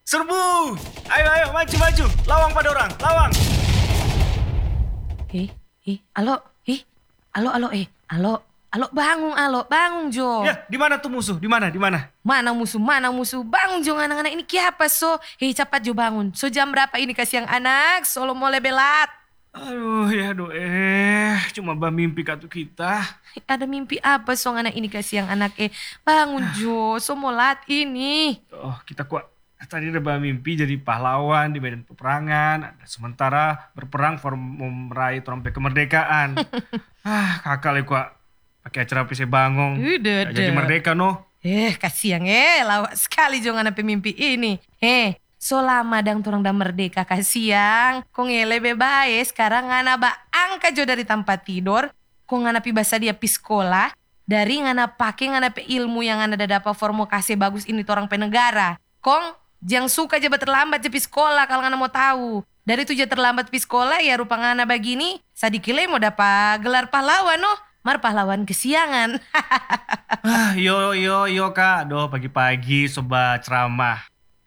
Serbu! Ayo, maju. Lawang pada orang, lawang. Alo, bangun Jo. Ya, di mana tuh musuh? Di mana? Mana musuh, bangun Jo anak-anak ini kiapa so. Cepat Jo bangun. So jam berapa ini kasih yang anak, solo mau lebelat. Aduh, ya cuma mimpi katu kita. Ada mimpi apa so anak ini kasih yang anak bangun Jo, so mau lat ini. Oh, kita kuat. Tadi ada mimpi jadi pahlawan di medan peperangan. Sementara berperang meraih trompet kemerdekaan. Kakak kuat. Pakai acara PC Bangong. Udah. Jadi merdeka no. Kasih yang lawak sekali Jo anak pemimpi ini. So lama dang turang dah merdeka kasiang. Kong lebih baik sekarang ngana angka Jo dari tempat tidur. Kong ngana pi basa dia pi sekolah. Dari ngana pakai ngana pe ilmu yang ngana dah dapat formokasi bagus ini torang penegara. Kong jangan suka aja terlambat je pi sekolah kalau ngana mau tahu. Dari tu je terlambat pi sekolah ya rupa ngana begini. Sadikile mau dapat gelar pahlawan no. Mar pahlawan kesiangan. Yo kak. Doh pagi-pagi sobat ceramah.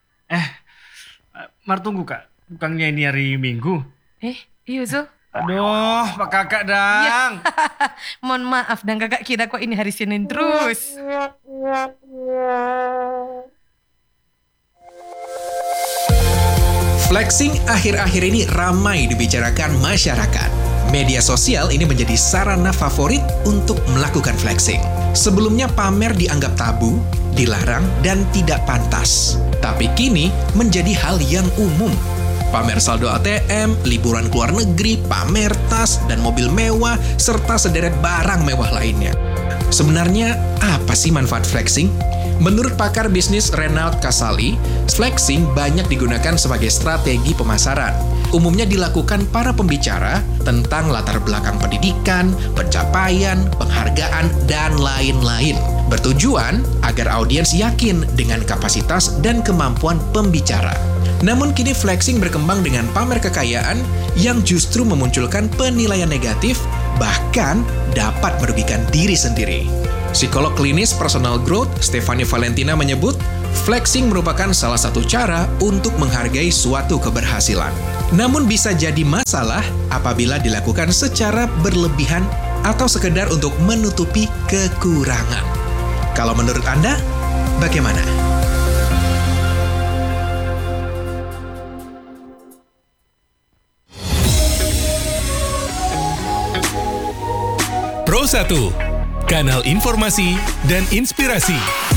Mar tunggu kak. Bukannya ini hari Minggu. Iya Zo. Aduh pak kakak dang. Mohon maaf dan kakak kira kok ini hari Senin terus. Flexing akhir-akhir ini ramai dibicarakan masyarakat. Media sosial ini menjadi sarana favorit untuk melakukan flexing. Sebelumnya pamer dianggap tabu, dilarang, dan tidak pantas. Tapi kini menjadi hal yang umum. Pamer saldo ATM, liburan keluar negeri, pamer tas, dan mobil mewah, serta sederet barang mewah lainnya. Sebenarnya, apa sih manfaat flexing? Menurut pakar bisnis Renald Kasali, flexing banyak digunakan sebagai strategi pemasaran. Umumnya dilakukan para pembicara tentang latar belakang pendidikan, pencapaian, penghargaan, dan lain-lain. Bertujuan agar audiens yakin dengan kapasitas dan kemampuan pembicara. Namun kini flexing berkembang dengan pamer kekayaan yang justru memunculkan penilaian negatif, bahkan dapat merugikan diri sendiri. Psikolog klinis personal growth Stephanie Valentina menyebut, flexing merupakan salah satu cara untuk menghargai suatu keberhasilan. Namun bisa jadi masalah apabila dilakukan secara berlebihan atau sekedar untuk menutupi kekurangan. Kalau menurut Anda, bagaimana? Pro 1, kanal informasi dan inspirasi.